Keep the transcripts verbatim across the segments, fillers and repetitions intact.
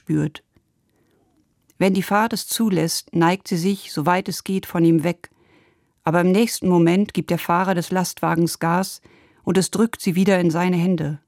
spürt. Wenn die Fahrt es zulässt, neigt sie sich, soweit es geht, von ihm weg. Aber im nächsten Moment gibt der Fahrer des Lastwagens Gas und es drückt sie wieder in seine Hände.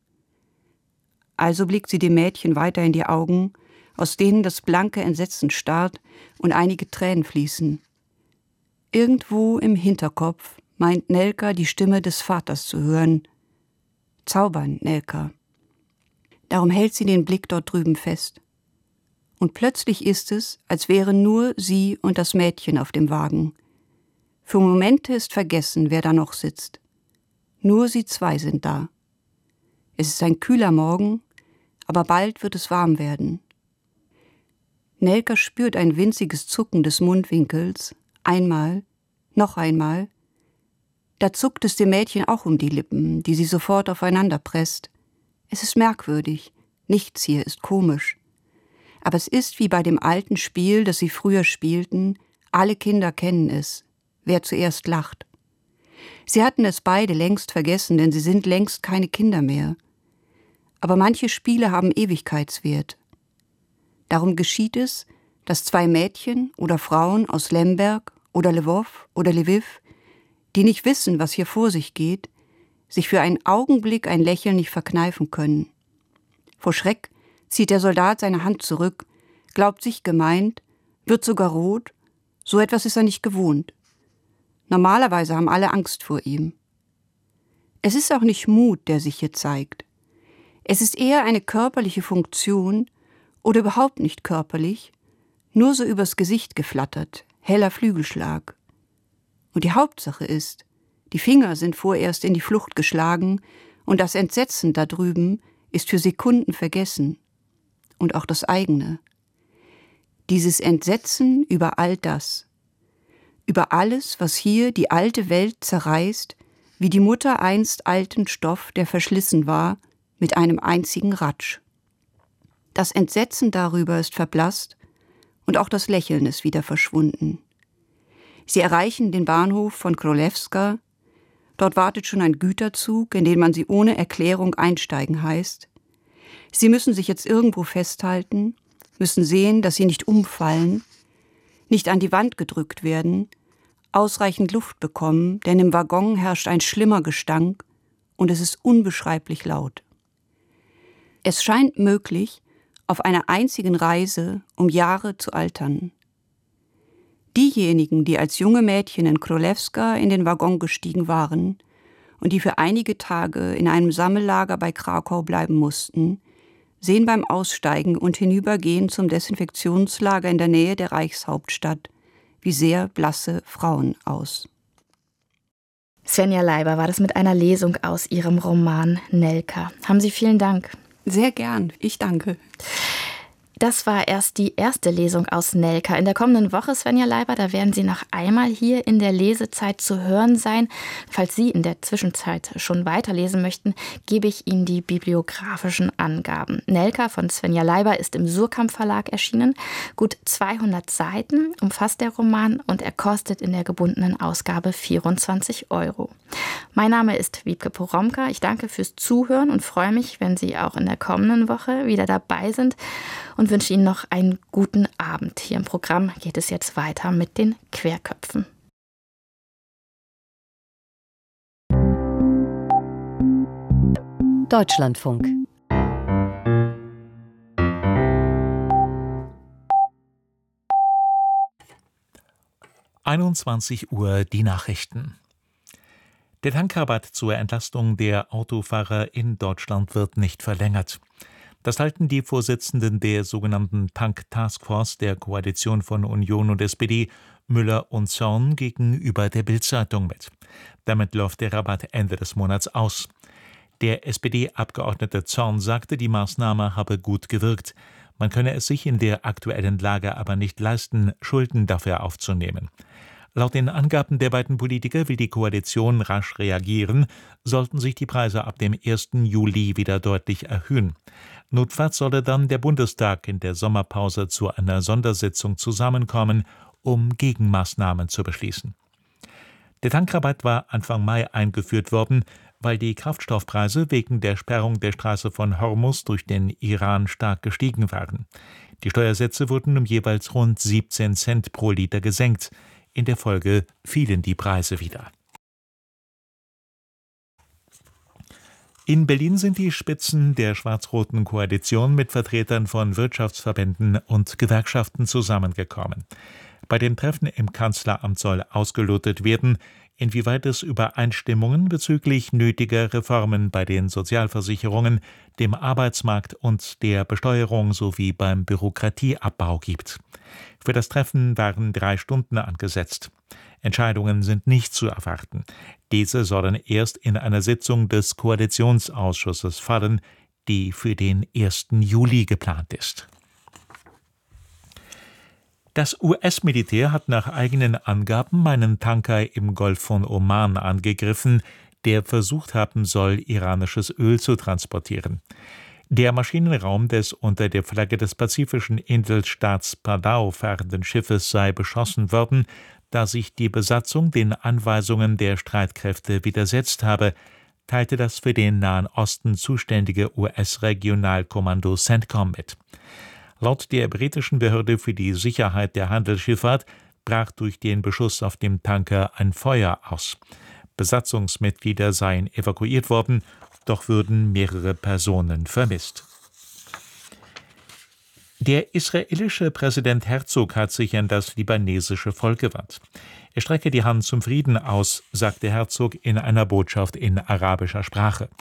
Also blickt sie dem Mädchen weiter in die Augen, aus denen das blanke Entsetzen starrt und einige Tränen fließen. Irgendwo im Hinterkopf meint Nelka die Stimme des Vaters zu hören. Zaubern, Nelka. Darum hält sie den Blick dort drüben fest. Und plötzlich ist es, als wären nur sie und das Mädchen auf dem Wagen. Für Momente ist vergessen, wer da noch sitzt. Nur sie zwei sind da. Es ist ein kühler Morgen, aber bald wird es warm werden. Nelka spürt ein winziges Zucken des Mundwinkels, einmal, noch einmal. Da zuckt es dem Mädchen auch um die Lippen, die sie sofort aufeinander presst. Es ist merkwürdig, nichts hier ist komisch. Aber es ist wie bei dem alten Spiel, das sie früher spielten, alle Kinder kennen es, wer zuerst lacht. Sie hatten es beide längst vergessen, denn sie sind längst keine Kinder mehr. Aber manche Spiele haben Ewigkeitswert. Darum geschieht es, dass zwei Mädchen oder Frauen aus Lemberg oder Lwow oder Lwiw, die nicht wissen, was hier vor sich geht, sich für einen Augenblick ein Lächeln nicht verkneifen können. Vor Schreck zieht der Soldat seine Hand zurück, glaubt sich gemeint, wird sogar rot, so etwas ist er nicht gewohnt. Normalerweise haben alle Angst vor ihm. Es ist auch nicht Mut, der sich hier zeigt. Es ist eher eine körperliche Funktion oder überhaupt nicht körperlich, nur so übers Gesicht geflattert, heller Flügelschlag. Und die Hauptsache ist, die Finger sind vorerst in die Flucht geschlagen und das Entsetzen da drüben ist für Sekunden vergessen. Und auch das eigene. Dieses Entsetzen über all das. Über alles, was hier die alte Welt zerreißt, wie die Mutter einst alten Stoff, der verschlissen war, mit einem einzigen Ratsch. Das Entsetzen darüber ist verblasst und auch das Lächeln ist wieder verschwunden. Sie erreichen den Bahnhof von Królewska. Dort wartet schon ein Güterzug, in den man sie ohne Erklärung einsteigen heißt. Sie müssen sich jetzt irgendwo festhalten, müssen sehen, dass sie nicht umfallen, nicht an die Wand gedrückt werden, ausreichend Luft bekommen, denn im Waggon herrscht ein schlimmer Gestank und es ist unbeschreiblich laut. Es scheint möglich, auf einer einzigen Reise um Jahre zu altern. Diejenigen, die als junge Mädchen in Królewska in den Waggon gestiegen waren und die für einige Tage in einem Sammellager bei Krakau bleiben mussten, sehen beim Aussteigen und Hinübergehen zum Desinfektionslager in der Nähe der Reichshauptstadt wie sehr blasse Frauen aus. Svenja Leiber war das mit einer Lesung aus ihrem Roman Nelka. Haben Sie vielen Dank. Sehr gern, ich danke. Das war erst die erste Lesung aus Nelka. In der kommenden Woche, Svenja Leiber, da werden Sie noch einmal hier in der Lesezeit zu hören sein. Falls Sie in der Zwischenzeit schon weiterlesen möchten, gebe ich Ihnen die bibliografischen Angaben. Nelka von Svenja Leiber ist im Suhrkamp Verlag erschienen. Gut zweihundert Seiten umfasst der Roman und er kostet in der gebundenen Ausgabe vierundzwanzig Euro. Mein Name ist Wiebke Poromka. Ich danke fürs Zuhören und freue mich, wenn Sie auch in der kommenden Woche wieder dabei sind und wünsche Ihnen noch einen guten Abend. Hier im Programm geht es jetzt weiter mit den Querköpfen. Deutschlandfunk. einundzwanzig Uhr die Nachrichten. Der Tankrabatt zur Entlastung der Autofahrer in Deutschland wird nicht verlängert. Das halten die Vorsitzenden der sogenannten Tank-Taskforce der Koalition von Union und S P D, Müller und Zorn, gegenüber der Bild-Zeitung mit. Damit läuft der Rabatt Ende des Monats aus. Der S P D-Abgeordnete Zorn sagte, die Maßnahme habe gut gewirkt. Man könne es sich in der aktuellen Lage aber nicht leisten, Schulden dafür aufzunehmen. Laut den Angaben der beiden Politiker will die Koalition rasch reagieren, sollten sich die Preise ab dem ersten Juli wieder deutlich erhöhen. Notfalls solle dann der Bundestag in der Sommerpause zu einer Sondersitzung zusammenkommen, um Gegenmaßnahmen zu beschließen. Der Tankrabatt war Anfang Mai eingeführt worden, weil die Kraftstoffpreise wegen der Sperrung der Straße von Hormuz durch den Iran stark gestiegen waren. Die Steuersätze wurden um jeweils rund siebzehn Cent pro Liter gesenkt. In der Folge fielen die Preise wieder. In Berlin sind die Spitzen der schwarz-roten Koalition mit Vertretern von Wirtschaftsverbänden und Gewerkschaften zusammengekommen. Bei dem Treffen im Kanzleramt soll ausgelotet werden, inwieweit es Übereinstimmungen bezüglich nötiger Reformen bei den Sozialversicherungen, dem Arbeitsmarkt und der Besteuerung sowie beim Bürokratieabbau gibt. Für das Treffen waren drei Stunden angesetzt. Entscheidungen sind nicht zu erwarten. Diese sollen erst in einer Sitzung des Koalitionsausschusses fallen, die für den ersten Juli geplant ist. Das U S-Militär hat nach eigenen Angaben einen Tanker im Golf von Oman angegriffen, der versucht haben soll, iranisches Öl zu transportieren. Der Maschinenraum des unter der Flagge des pazifischen Inselstaats Palau fahrenden Schiffes sei beschossen worden, da sich die Besatzung den Anweisungen der Streitkräfte widersetzt habe, teilte das für den Nahen Osten zuständige U S-Regionalkommando CENTCOM mit. Laut der britischen Behörde für die Sicherheit der Handelsschifffahrt brach durch den Beschuss auf dem Tanker ein Feuer aus. Besatzungsmitglieder seien evakuiert worden, doch würden mehrere Personen vermisst. Der israelische Präsident Herzog hat sich an das libanesische Volk gewandt. Er strecke die Hand zum Frieden aus, sagte Herzog in einer Botschaft in arabischer Sprache.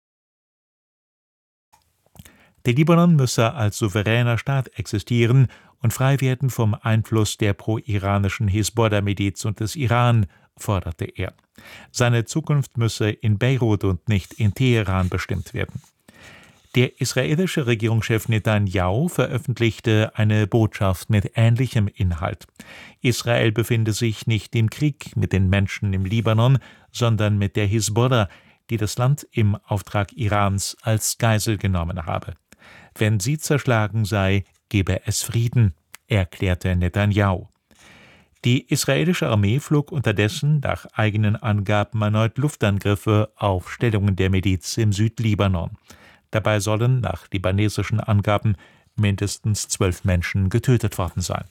Der Libanon müsse als souveräner Staat existieren und frei werden vom Einfluss der pro-iranischen Hisbollah-Miliz und des Iran, forderte er. Seine Zukunft müsse in Beirut und nicht in Teheran bestimmt werden. Der israelische Regierungschef Netanyahu veröffentlichte eine Botschaft mit ähnlichem Inhalt. Israel befinde sich nicht im Krieg mit den Menschen im Libanon, sondern mit der Hisbollah, die das Land im Auftrag Irans als Geisel genommen habe. Wenn sie zerschlagen sei, gebe es Frieden, erklärte Netanyahu. Die israelische Armee flog unterdessen nach eigenen Angaben erneut Luftangriffe auf Stellungen der Miliz im Südlibanon. Dabei sollen nach libanesischen Angaben mindestens zwölf Menschen getötet worden sein.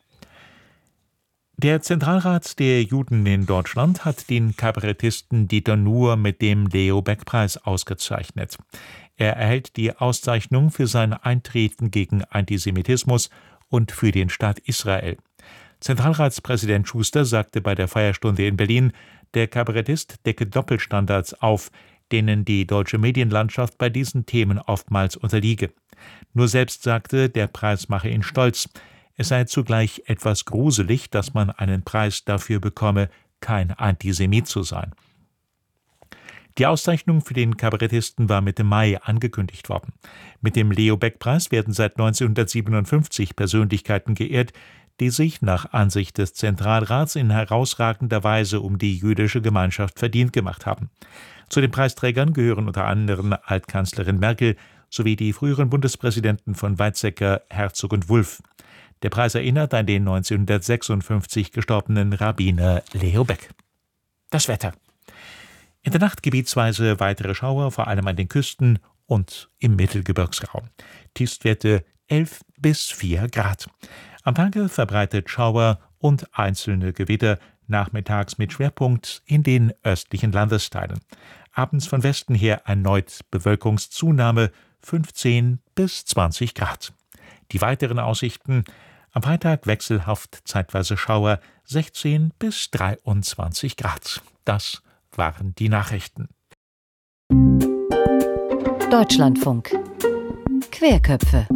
Der Zentralrat der Juden in Deutschland hat den Kabarettisten Dieter Nuhr mit dem Leo-Baeck-Preis ausgezeichnet. Er erhält die Auszeichnung für sein Eintreten gegen Antisemitismus und für den Staat Israel. Zentralratspräsident Schuster sagte bei der Feierstunde in Berlin, der Kabarettist decke Doppelstandards auf, denen die deutsche Medienlandschaft bei diesen Themen oftmals unterliege. Nur selbst sagte, der Preis mache ihn stolz. Es sei zugleich etwas gruselig, dass man einen Preis dafür bekomme, kein Antisemit zu sein. Die Auszeichnung für den Kabarettisten war Mitte Mai angekündigt worden. Mit dem Leo-Baeck-Preis werden seit neunzehnhundertsiebenundfünfzig Persönlichkeiten geehrt, die sich nach Ansicht des Zentralrats in herausragender Weise um die jüdische Gemeinschaft verdient gemacht haben. Zu den Preisträgern gehören unter anderem Altkanzlerin Merkel sowie die früheren Bundespräsidenten von Weizsäcker, Herzog und Wulff. Der Preis erinnert an den neunzehnhundertsechsundfünfzig gestorbenen Rabbiner Leo Baeck. Das Wetter. In der Nacht gebietsweise weitere Schauer, vor allem an den Küsten und im Mittelgebirgsraum. Tiefstwerte elf bis vier Grad. Am Tage verbreitet Schauer und einzelne Gewitter, nachmittags mit Schwerpunkt in den östlichen Landesteilen. Abends von Westen her erneut Bewölkungszunahme fünfzehn bis zwanzig Grad. Die weiteren Aussichten: am Freitag wechselhaft zeitweise Schauer sechzehn bis dreiundzwanzig Grad. Das waren die Nachrichten. Deutschlandfunk. Querköpfe.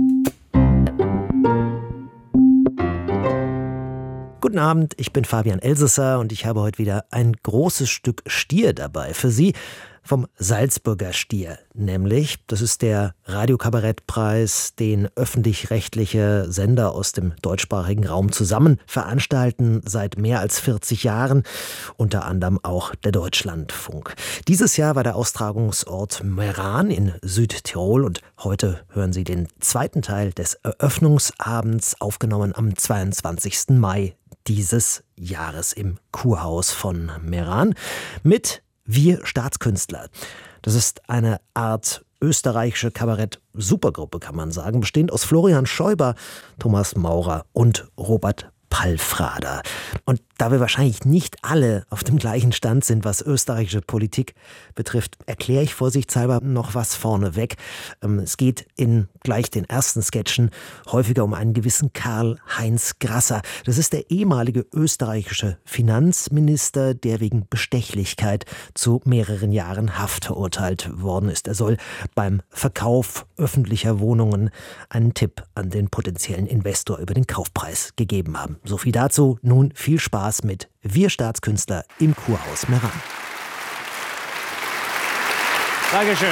Guten Abend, ich bin Fabian Elsesser und ich habe heute wieder ein großes Stück Stier dabei für Sie. Vom Salzburger Stier, nämlich, das ist der Radiokabarettpreis, den öffentlich-rechtliche Sender aus dem deutschsprachigen Raum zusammen veranstalten seit mehr als vierzig Jahren, unter anderem auch der Deutschlandfunk. Dieses Jahr war der Austragungsort Meran in Südtirol und heute hören Sie den zweiten Teil des Eröffnungsabends, aufgenommen am zweiundzwanzigsten Mai dieses Jahres im Kurhaus von Meran mit Wir Staatskünstler. Das ist eine Art österreichische Kabarett-Supergruppe, kann man sagen, bestehend aus Florian Schäuber, Thomas Maurer und Robert Palfrader. Und da wir wahrscheinlich nicht alle auf dem gleichen Stand sind, was österreichische Politik betrifft, erkläre ich vorsichtshalber noch was vorneweg. Es geht in gleich den ersten Sketchen häufiger um einen gewissen Karl-Heinz Grasser. Das ist der ehemalige österreichische Finanzminister, der wegen Bestechlichkeit zu mehreren Jahren Haft verurteilt worden ist. Er soll beim Verkauf öffentlicher Wohnungen einen Tipp an den potenziellen Investor über den Kaufpreis gegeben haben. So viel dazu. Nun viel Spaß mit Wir Staatskünstler im Kurhaus Meran. Dankeschön.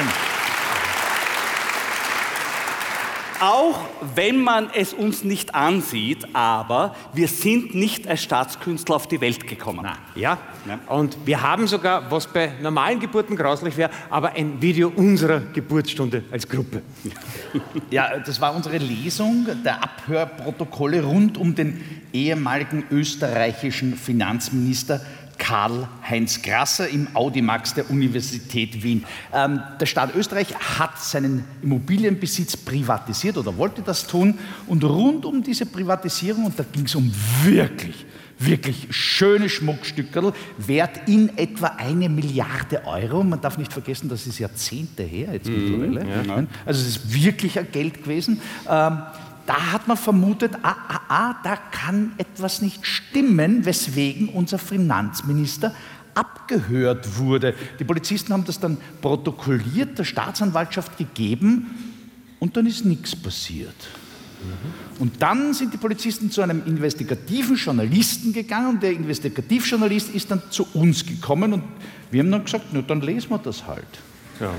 Auch wenn man es uns nicht ansieht, aber wir sind nicht als Staatskünstler auf die Welt gekommen. Na, ja, und wir haben sogar, was bei normalen Geburten grauslich wäre, aber ein Video unserer Geburtsstunde als Gruppe. Ja, das war unsere Lesung der Abhörprotokolle rund um den ehemaligen österreichischen Finanzminister Karl-Heinz Grasser im Audimax der Universität Wien. Ähm, der Staat Österreich hat seinen Immobilienbesitz privatisiert oder wollte das tun. Und rund um diese Privatisierung, und da ging es um wirklich, wirklich schöne Schmuckstückerl, wert in etwa eine Milliarde Euro. Man darf nicht vergessen, das ist Jahrzehnte her jetzt mhm, mittlerweile. Ja. Also es ist wirklich ein Geld gewesen. Ähm, Da hat man vermutet, ah, ah, ah, da kann etwas nicht stimmen, weswegen unser Finanzminister abgehört wurde. Die Polizisten haben das dann protokolliert, der Staatsanwaltschaft gegeben und dann ist nichts passiert. Mhm. Und dann sind die Polizisten zu einem investigativen Journalisten gegangen und der Investigativjournalist ist dann zu uns gekommen und wir haben dann gesagt, na, dann lesen wir das halt. Ja.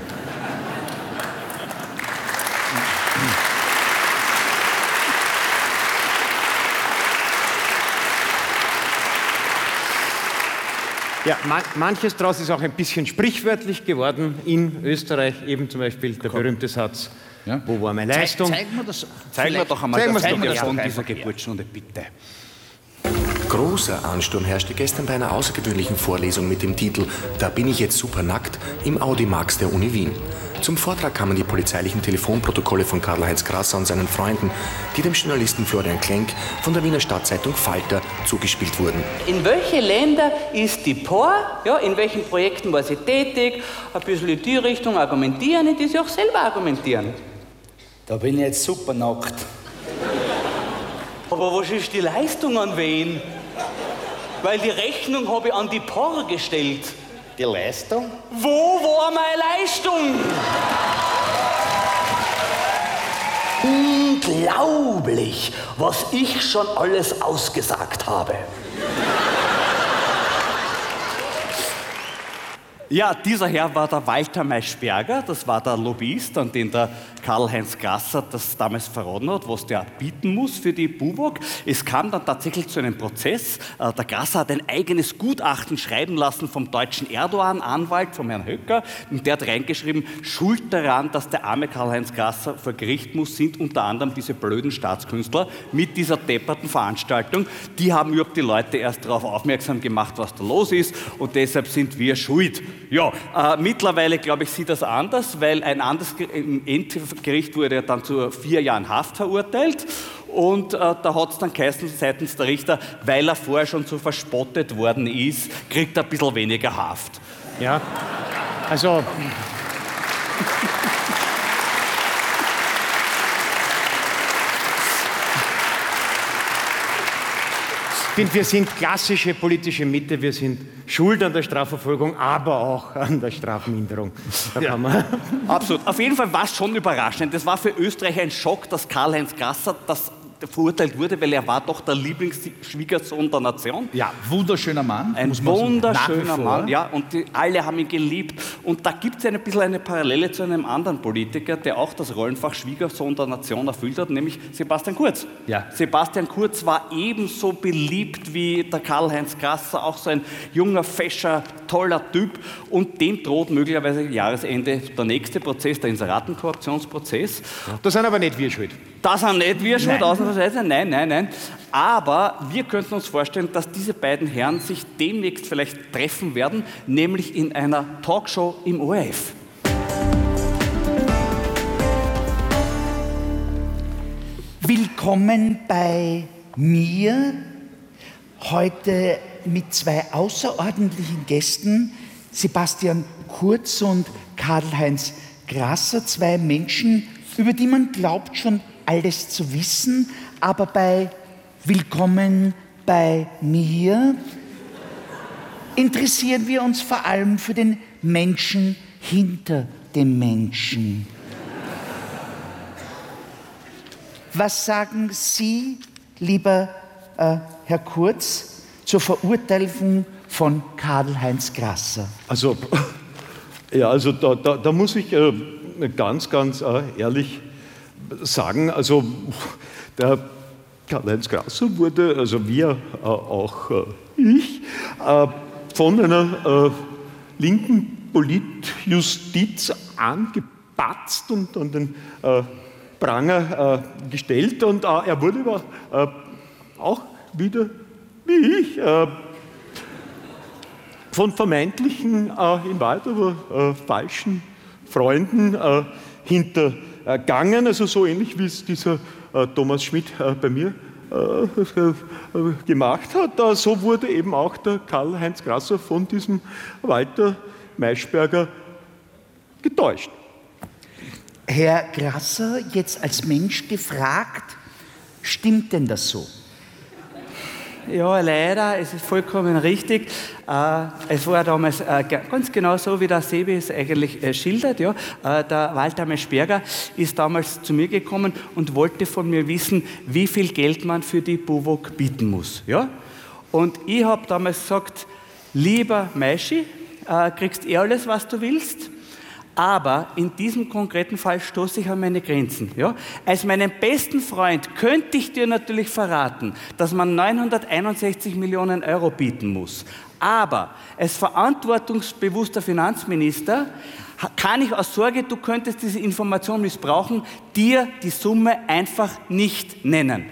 Ja, man, manches daraus ist auch ein bisschen sprichwörtlich geworden in Österreich, eben zum Beispiel der berühmte Satz, ja? Wo war meine Leistung? Zeig, zeigen wir das, zeigen wir doch einmal das Video von dieser Geburtsstunde, bitte. Großer Ansturm herrschte gestern bei einer außergewöhnlichen Vorlesung mit dem Titel »Da bin ich jetzt super nackt« im Audimax der Uni Wien. Zum Vortrag kamen die polizeilichen Telefonprotokolle von Karl-Heinz Grasser und seinen Freunden, die dem Journalisten Florian Klenk von der Wiener Stadtzeitung Falter zugespielt wurden. In welche Länder ist die P O R? Ja, in welchen Projekten war sie tätig? Ein bisschen in die Richtung argumentieren, in die sie auch selber argumentieren. Da bin ich jetzt super nackt. Aber was ist die Leistung an wen? Weil die Rechnung habe ich an die P O R gestellt. Die Leistung? Wo war meine Leistung? Unglaublich, was ich schon alles ausgesagt habe. Ja, dieser Herr war der Walter Maischberger, das war der Lobbyist, an den der Karl-Heinz Grasser das damals verraten hat, was der bieten muss für die BUWOG. Es kam dann tatsächlich zu einem Prozess. Der Grasser hat ein eigenes Gutachten schreiben lassen vom deutschen Erdogan-Anwalt, vom Herrn Höcker. Und der hat reingeschrieben, schuld daran, dass der arme Karl-Heinz Grasser vor Gericht muss, sind unter anderem diese blöden Staatskünstler mit dieser depperten Veranstaltung. Die haben überhaupt die Leute erst darauf aufmerksam gemacht, was da los ist. Und deshalb sind wir schuld. Ja, äh, mittlerweile, glaube ich, sieht das anders, weil ein anderes Endgericht wurde ja dann zu vier Jahren Haft verurteilt. Und äh, da hat es dann geheißen seitens der Richter, weil er vorher schon so verspottet worden ist, kriegt er ein bisschen weniger Haft. Ja, also... Ich finde, wir sind klassische politische Mitte, wir sind schuld an der Strafverfolgung, aber auch an der Strafminderung. Da ja. kann man Absolut. Auf jeden Fall war es schon überraschend. Das war für Österreich ein Schock, dass Karl-Heinz Grasser das verurteilt wurde, weil er war doch der Lieblingsschwiegersohn der Nation. Ja, wunderschöner Mann. Ein wunderschöner Mann, ja, und die, alle haben ihn geliebt. Und da gibt es ein bisschen eine Parallele zu einem anderen Politiker, der auch das Rollenfach Schwiegersohn der Nation erfüllt hat, nämlich Sebastian Kurz. Ja. Sebastian Kurz war ebenso beliebt wie der Karl-Heinz Grasser, auch so ein junger, fescher, toller Typ. Und dem droht möglicherweise Jahresende der nächste Prozess, der Inseratenkorruptionsprozess. Ja. Das sind aber nicht wir schuld. Das sind nicht wir schuld, ausnahmsweise. Nein, nein, nein. Aber wir könnten uns vorstellen, dass diese beiden Herren sich demnächst vielleicht treffen werden, nämlich in einer Talkshow im O R F. Willkommen bei mir, heute mit zwei außerordentlichen Gästen, Sebastian Kurz und Karl-Heinz Grasser, zwei Menschen, über die man glaubt schon alles zu wissen, aber bei Willkommen bei mir interessieren wir uns vor allem für den Menschen hinter dem Menschen. Was sagen Sie, lieber äh, Herr Kurz, zur Verurteilung von Karl-Heinz Grasser? Also, ja, also da, da, da muss ich äh, ganz, ganz äh, ehrlich sagen, also der Karl-Heinz Grasser wurde, also wir, äh, auch äh, ich, äh, von einer äh, linken Politjustiz angepatzt und an den äh, Pranger äh, gestellt und äh, er wurde aber äh, auch wieder, wie ich, äh, von vermeintlichen, äh, in Wahrheit aber äh, falschen Freunden äh, hintergangen, also so ähnlich wie es dieser äh, Thomas Schmidt äh, bei mir äh, gemacht hat. Äh, so wurde eben auch der Karl-Heinz Grasser von diesem Walter Maischberger getäuscht. Herr Grasser, jetzt als Mensch gefragt, stimmt denn das so? Ja, leider, es ist vollkommen richtig. Äh, es war damals äh, ganz genau so, wie der Sebi es eigentlich äh, schildert. Ja. Äh, der Walter Maischberger ist damals zu mir gekommen und wollte von mir wissen, wie viel Geld man für die BUWOG bieten muss. Ja. Und ich habe damals gesagt, lieber Maischi, äh, kriegst eh alles, was du willst. Aber in diesem konkreten Fall stoße ich an meine Grenzen. Ja? Als meinen besten Freund könnte ich dir natürlich verraten, dass man neunhunderteinundsechzig Millionen Euro bieten muss. Aber als verantwortungsbewusster Finanzminister kann ich aus Sorge, du könntest diese Information missbrauchen, dir die Summe einfach nicht nennen.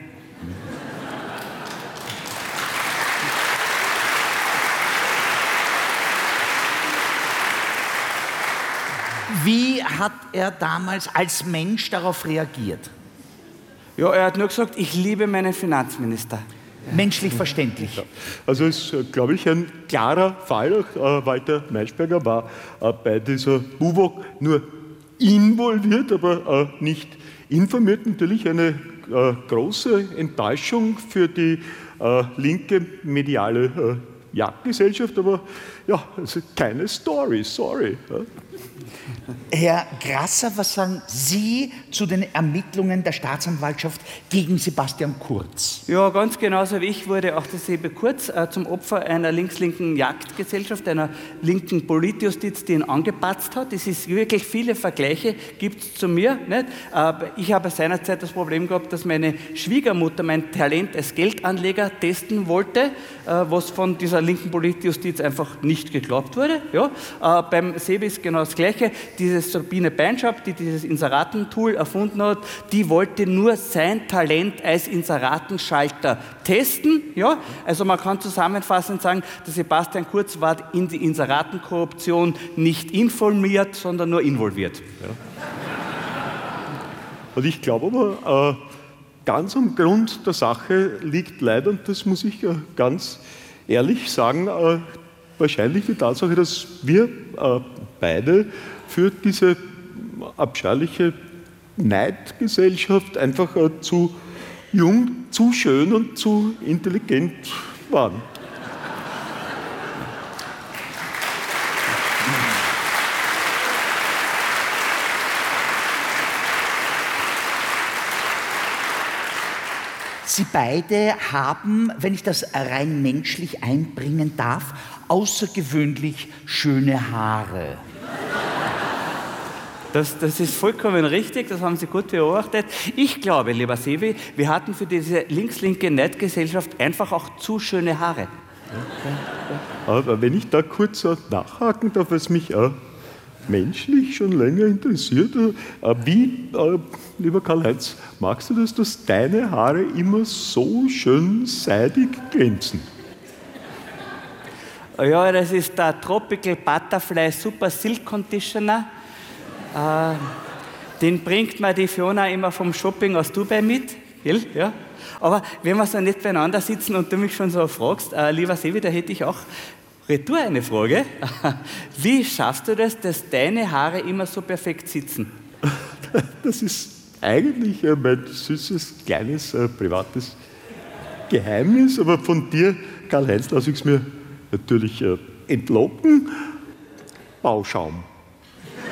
Wie hat er damals als Mensch darauf reagiert? Ja, er hat nur gesagt, ich liebe meinen Finanzminister. Menschlich verständlich. Ja. Also es ist, glaube ich, ein klarer Fall. Auch, äh, Walter Maischberger war äh, bei dieser BUWOG nur involviert, aber äh, nicht informiert. Natürlich eine äh, große Enttäuschung für die äh, linke mediale äh, Jagdgesellschaft, aber ja, also keine Story, sorry. Ja. Herr Grasser, was sagen Sie zu den Ermittlungen der Staatsanwaltschaft gegen Sebastian Kurz? Ja, ganz genauso wie ich wurde auch der Sebi Kurz äh, zum Opfer einer links-linken Jagdgesellschaft, einer linken Politjustiz, die ihn angepatzt hat. Es ist wirklich viele Vergleiche, gibt es zu mir. Nicht? Äh, ich habe seinerzeit das Problem gehabt, dass meine Schwiegermutter mein Talent als Geldanleger testen wollte, äh, was von dieser linken Politjustiz einfach nicht geglaubt wurde. Ja? Äh, beim Sebi ist genau das Gleiche. Diese Sabine Beinschab, die dieses Inseratentool erfunden hat, die wollte nur sein Talent als Inseratenschalter testen. Ja? Also man kann zusammenfassend sagen, der Sebastian Kurz war in die Inseratenkorruption nicht informiert, sondern nur involviert. Ja. Und ich glaube aber, äh, ganz am Grund der Sache liegt leider, und das muss ich äh, ganz ehrlich sagen, äh, wahrscheinlich die Tatsache, dass wir äh, beide für diese abscheuliche Neidgesellschaft einfach äh, zu jung, zu schön und zu intelligent waren. Sie beide haben, wenn ich das rein menschlich einbringen darf, außergewöhnlich schöne Haare. Das, das ist vollkommen richtig, das haben Sie gut beobachtet. Ich glaube, lieber Sebi, wir hatten für diese links-linke Neidgesellschaft einfach auch zu schöne Haare. Aber wenn ich da kurz nachhaken darf, was mich auch menschlich schon länger interessiert, wie, lieber Karl-Heinz, magst du das, dass deine Haare immer so schön seidig glänzen? Ja, das ist der Tropical Butterfly Super Silk Conditioner. Äh, den bringt mir die Fiona immer vom Shopping aus Dubai mit. Gell? Ja. Aber wenn wir so nicht beieinander sitzen und du mich schon so fragst, äh, lieber Sebi, da hätte ich auch retour eine Frage. Wie schaffst du das, dass deine Haare immer so perfekt sitzen? Das ist eigentlich äh, mein süßes, kleines, äh, privates Geheimnis, aber von dir, Karl-Heinz, lasse ich es mir natürlich äh, entlocken. Bauschaum.